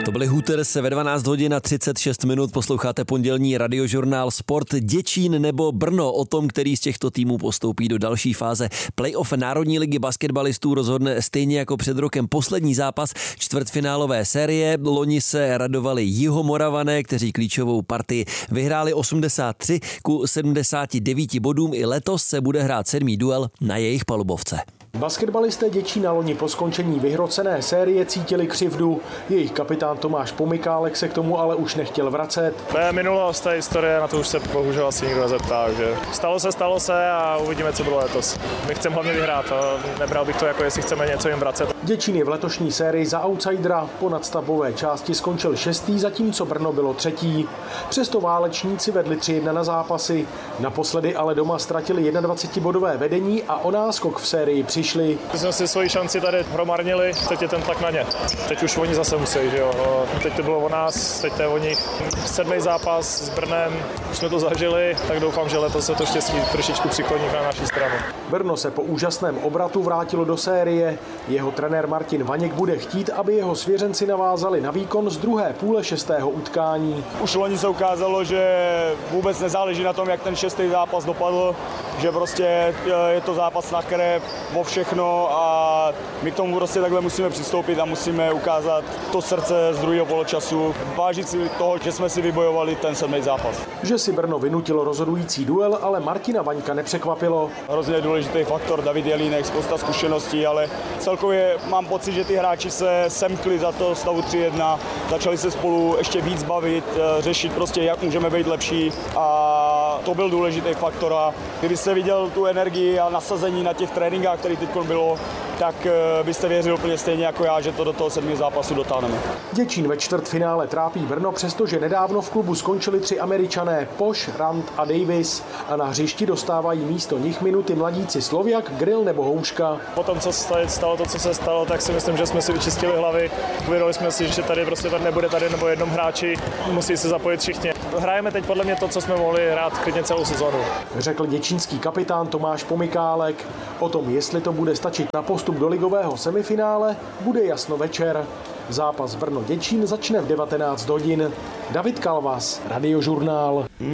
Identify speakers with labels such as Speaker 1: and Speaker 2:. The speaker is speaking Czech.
Speaker 1: To byly Hooters ve 12 hodin a 36 minut. Posloucháte pondělní radiožurnál Sport. Děčín nebo Brno, o tom, který z těchto týmů postoupí do další fáze playoff Národní ligy basketbalistů, rozhodne stejně jako před rokem poslední zápas čtvrtfinálové série. Loni se radovali Jihomoravane, kteří klíčovou partii vyhráli 83-79 bodům. I letos se bude hrát 7. duel na jejich palubovce.
Speaker 2: Basketbalisté Děčína loni po skončení vyhrocené série cítili křivdu. Jejich kapitán Tomáš Pomykálek se k tomu ale už nechtěl vracet.
Speaker 3: To je minulost, ta historie, na to už se bohužel asi nikdo nezeptá. Takže stalo se a uvidíme, co bylo letos. My chceme hlavně vyhrát a nebral bych to, jako jestli chceme něco jim vracet.
Speaker 2: Děčín je v letošní sérii za outsidera. Po nadstavbové části skončil 6., zatímco Brno bylo 3. Přesto válečníci vedli 3-1 na zápasy. Naposledy ale doma ztratili 21bodové vedení a o náskok v sérii přišli.
Speaker 3: My jsme si svoji šanci tady promarnili, teď je ten tlak na ně. Teď už oni zase musí, že jo. Teď to bylo o nás, teď to je o nich. 7. zápas s Brnem, už jsme to zažili, tak doufám, že letos se to štěstí trošičku přikloní na naší stranu.
Speaker 2: Brno se po úžasném obratu vrátilo do série. Jeho trenér Martin Vaněk bude chtít, aby jeho svěřenci navázali na výkon z druhé půle 6. utkání.
Speaker 4: Už loni se ukázalo, že vůbec nezáleží na tom, jak ten 6. zápas dopadl, že prostě je to zápas na krev, o všechno a my k tomu prostě takhle musíme přistoupit a musíme ukázat to srdce z druhého poločasu, vážit si toho, že jsme si vybojovali ten 7. zápas.
Speaker 2: Že si Brno vynutilo rozhodující duel, ale Martina Vaňka nepřekvapilo.
Speaker 4: Hrozně důležitý faktor, David Jelínek, spousta zkušeností, ale celkově mám pocit, že ty hráči se semkli za to stavu 3-1, začali se spolu ještě víc bavit, řešit prostě, jak můžeme být lepší a to byl důležitý faktor a kdybyste viděl tu energii a nasazení na těch tréninkách, který teď bylo, tak byste věřil úplně stejně jako já, že to do toho 7. zápasu dotáhneme.
Speaker 2: Děčín ve čtvrtfinále trápí Brno, přestože nedávno v klubu skončili 3 Američané Poš, Rand a Davis a na hřišti dostávají místo nich minuty mladíci Sloviak, Grill nebo Houška.
Speaker 3: Potom, co stalo to, co se stalo, tak si myslím, že jsme si vyčistili hlavy. Uvědomili jsme si, že tady prostě tady nebude tady nebo jednom hráči, musí se zapojit všichni. Hrajeme teď podle mě to, co jsme mohli hrát klidně celou sezonu.
Speaker 2: Řekl děčínský kapitán Tomáš Pomykálek. O tom, jestli to bude stačit na postup do ligového semifinále, bude jasno večer. Zápas Brno-Děčín začne v 19 hodin. David Kalvas, Radiožurnál.